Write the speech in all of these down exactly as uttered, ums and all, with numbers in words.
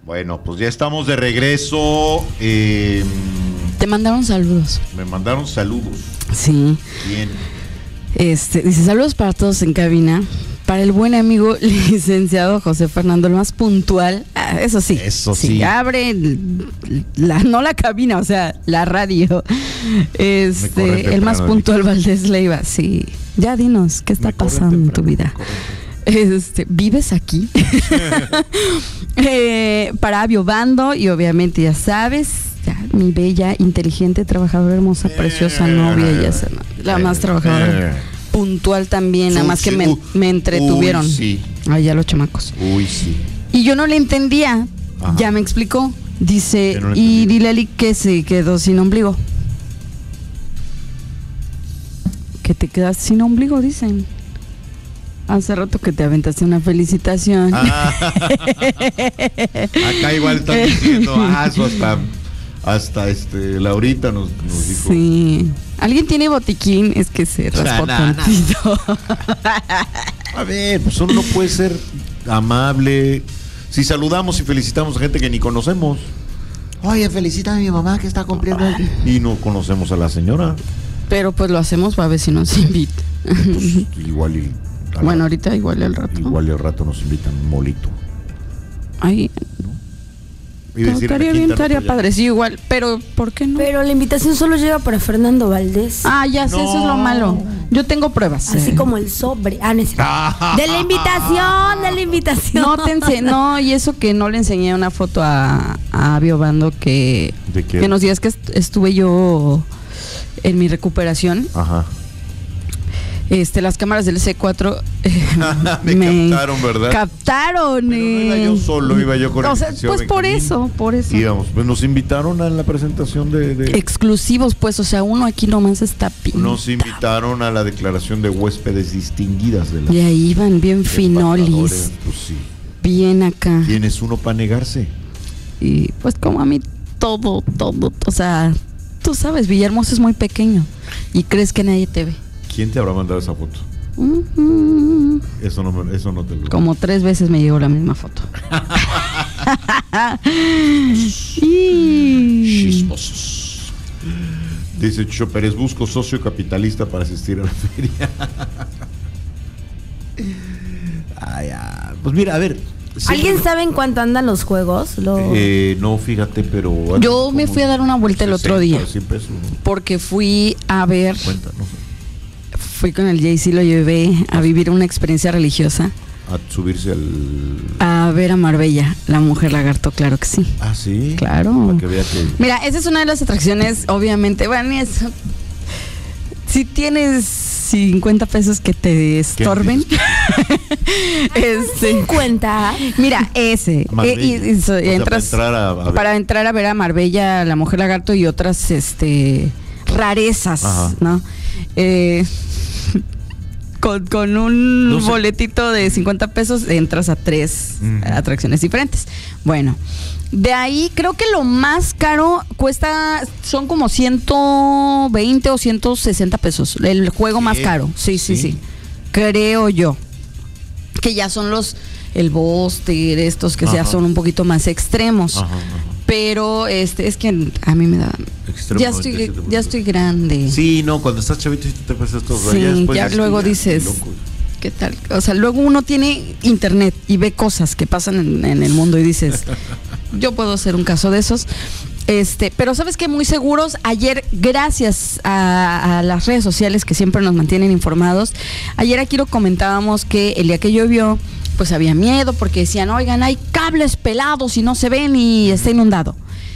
Bueno, pues ya estamos de regreso. Eh, Te mandaron saludos. Me mandaron saludos. Sí. Bien. Este, dice, saludos para todos en cabina. Para el buen amigo licenciado José Fernando, el más puntual. Ah, eso sí. Eso sí. sí. Abre la, no la cabina, o sea, la radio. Este, el más puntual Valdés Leiva. Sí. Ya dinos, ¿qué está pasando en tu vida? Este, ¿vives aquí? eh, para Aviobando y obviamente ya sabes, ya, mi bella, inteligente, trabajadora, hermosa, preciosa novia, ya sabes, la más trabajadora, puntual también, nada más que me, me entretuvieron. Uy, sí. Ay, ya los chamacos. Uy, sí. Y yo no le entendía. Ajá. Ya me explicó. Dice, no y dile a Eli que se quedó sin ombligo. Que te quedas sin ombligo, dicen. Hace rato que te aventaste una felicitación. Ah. Acá igual están diciendo, ah, eso hasta, hasta este, Laurita nos, nos dijo. Sí. ¿Alguien tiene botiquín? Es que se raspó nah, tantito. Nah. A ver, pues uno no puede ser amable. Si saludamos y felicitamos a gente que ni conocemos. Oye, felicita a mi mamá que está cumpliendo. Y no conocemos a la señora. Pero pues lo hacemos para ver si nos invita. Pues, igual y... Bueno, ahorita igual al rato. Igual al rato nos invitan un molito. Ay, ¿no? Estaría bien, estaría padre, sí, igual, pero ¿por qué no? Pero la invitación solo llega para Fernando Valdés. Ah, ya sé, no. Eso es lo malo. Yo tengo pruebas. Así eh. como el sobre. Ah, no es... De la invitación, de la invitación. No, te ense... no, y eso que no le enseñé una foto a, a Aviobando que, que en los días que estuve yo en mi recuperación. Ajá. Este, las cámaras del C cuatro eh, me, me captaron, ¿verdad? Captaron. Pero no iba yo solo, iba yo con o el sea, pues por eso, por eso. Íbamos, pues nos invitaron a la presentación de, de... exclusivos, pues, o sea, uno aquí nomás está pin. Nos invitaron a la declaración de huéspedes distinguidas de la. Y ahí iban bien finolis. Pues sí. Bien acá. ¿Quién es uno para negarse? Y pues como a mí todo, todo, o sea, tú sabes, Villahermosa es muy pequeño y crees que nadie te ve. ¿Quién te habrá mandado esa foto? Uh-huh. Eso no me, eso no te lo... Como tres veces me llegó la misma foto. Chismosos. Dice Chucho Pérez, busco socio capitalista para asistir a la feria. Ay, ah, pues mira, a ver. ¿Alguien no... sabe en cuánto andan los juegos? Los... Eh, no, fíjate, pero... Yo me fui a dar una vuelta el otro día. Pesos, ¿no? Porque fui a ver... Cuenta, no sé. Fui con el Jay-Z, lo llevé a vivir una experiencia religiosa. A subirse al... A ver a Marbella, la mujer lagarto, claro que sí. Ah, ¿sí? Claro. Para que vea que... Mira, esa es una de las atracciones, obviamente. Bueno, es... si tienes cincuenta pesos que te estorben. este, cincuenta. Mira, ese. Eh, y, y, so, y entras, para, entrar a, a para entrar a ver a Marbella, la mujer lagarto y otras este rarezas, ajá, ¿no? Eh, con, con un no sé. boletito de cincuenta pesos entras a tres uh-huh. atracciones diferentes. Bueno, de ahí creo que lo más caro cuesta, son como ciento veinte o ciento sesenta pesos. El juego ¿Qué? más caro. Sí, sí, sí, sí. Creo yo. Que ya son los, el Buster, estos que ya son un poquito más extremos. Ajá, ajá. Pero este es que a mí me da... Ya estoy, ya estoy grande. Sí, no, cuando estás chavito y te pasas todo. Sí, ya, ya luego dices, ¿qué tal? O sea, luego uno tiene internet y ve cosas que pasan en, en el mundo y dices, yo puedo ser un caso de esos. Este, pero sabes que muy seguros, ayer, gracias a, a las redes sociales que siempre nos mantienen informados, ayer aquí lo comentábamos que el día que llovió, pues había miedo porque decían, oigan, hay cables pelados y no se ven y está inundado.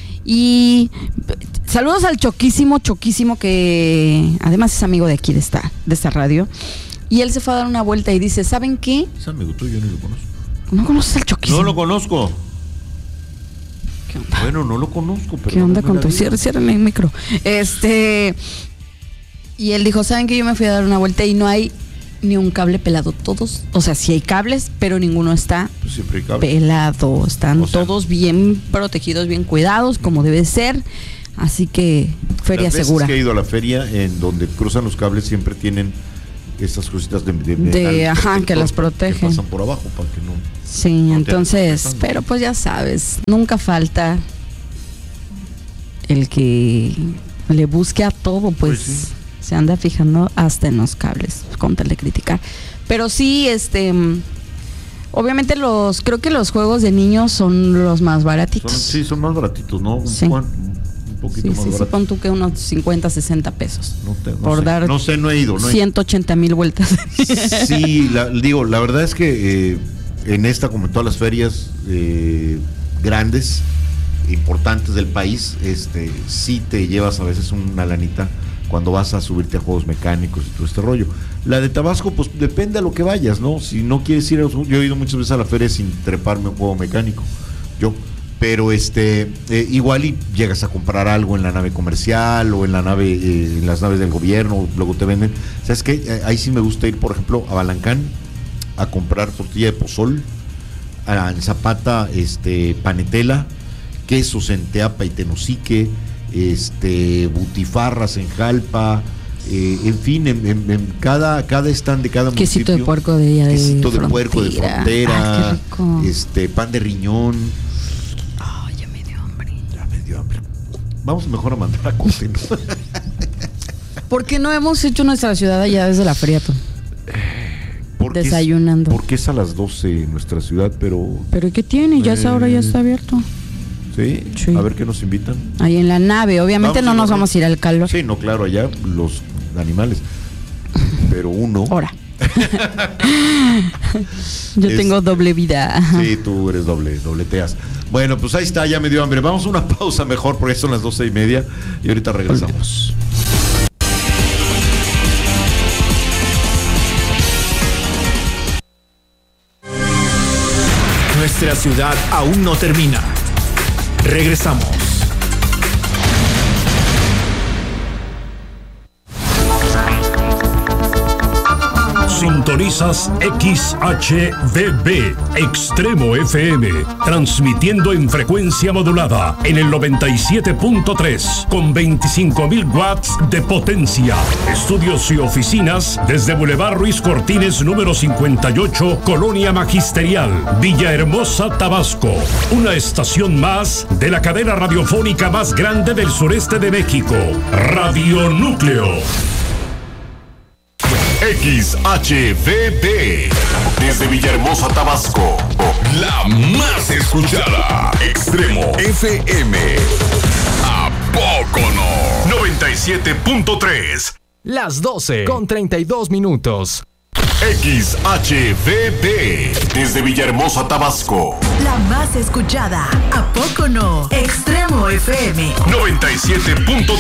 Y saludos al Choquísimo, Choquísimo, que además es amigo de aquí de esta, de esta radio. Y él se fue a dar una vuelta y dice, ¿saben qué? Es amigo tuyo, yo no lo conozco. ¿No conoces al Choquísimo? No lo conozco. ¿Qué onda? Bueno, no lo conozco, pero... ¿Qué onda con tu cierre? Ciérrame el micro. Este... Y él dijo, ¿saben qué? Yo me fui a dar una vuelta y no hay ni un cable pelado, todos, o sea, sí hay cables, pero ninguno está pues siempre hay cable. pelado, están o sea, todos bien protegidos, bien cuidados, como debe ser, así que feria las veces segura. Que he ido a la feria, en donde cruzan los cables siempre tienen estas cositas de, de, de, de ajá, que las protegen. Que pasan por abajo para que no. Sí, no entonces, pero pues ya sabes, nunca falta el que le busque a todo, pues, pues sí. Se anda fijando hasta en los cables, con tal de criticar. Pero sí, este, obviamente los, creo que los juegos de niños son los más baratitos. Son, sí, son más baratitos, ¿no? Sí. Un, un poquito sí, más sí, barato. Sí, pon tú que unos cincuenta, sesenta pesos. No, te, no por sé, dar no sé, no he ido. No he... ciento ochenta mil vueltas. Sí, la, digo, la verdad es que eh, en esta, como en todas las ferias eh, grandes, importantes del país, este, sí te llevas a veces una lanita cuando vas a subirte a juegos mecánicos y todo este rollo. La de Tabasco, pues depende a lo que vayas, ¿no? Si no quieres ir a... Yo he ido muchas veces a la feria sin treparme un juego mecánico, yo, pero este, eh, igual y llegas a comprar algo en la nave comercial o en la nave, eh, en las naves del gobierno, luego te venden. ¿Sabes qué? Eh, ahí sí me gusta ir, por ejemplo, a Balancán a comprar tortilla de pozol, a, en Zapata, este, panetela, quesos en Teapa y Tenosique, este, butifarras en Jalpa, eh, en fin, en, en, en cada, cada stand de cada municipio. Quesito de puerco de ella de quesito de frontera. puerco de frontera, ah, qué rico. este, pan de riñón. Oh, ya me dio hambre. Ya me dio hambre. Vamos mejor a mandar a corte, ¿no? ¿Por qué no hemos hecho nuestra ciudad allá desde la feria, tú? Porque desayunando. Es, porque es a las doce en nuestra ciudad, pero... ¿Pero qué tiene? Ya eh, esa hora ya está abierto. ¿Sí? Sí, a ver qué nos invitan. Ahí en la nave, obviamente vamos no nos vamos a ir al calor. Sí, no, claro, allá los animales. Pero uno. Ahora. Yo es, tengo doble vida. Sí, tú eres doble, dobleteas. Bueno, pues ahí está, ya me dio hambre. Vamos a una pausa mejor porque son las doce y media y ahorita regresamos. Nuestra ciudad aún no termina. Regresamos. Sintonizas X H V B, Extremo F M, transmitiendo en frecuencia modulada en el noventa y siete punto tres con veinticinco mil watts de potencia. Estudios y oficinas desde Boulevard Ruiz Cortines número cincuenta y ocho, Colonia Magisterial, Villahermosa, Tabasco. Una estación más de la cadena radiofónica más grande del sureste de México, Radio Núcleo. X H V B, desde Villahermosa, Tabasco, la más escuchada. Extremo F M. ¿A poco no? noventa y siete punto tres. Las doce con treinta y dos minutos. X H V B, desde Villahermosa, Tabasco. La más escuchada. ¿A poco no? Extremo F M. noventa y siete punto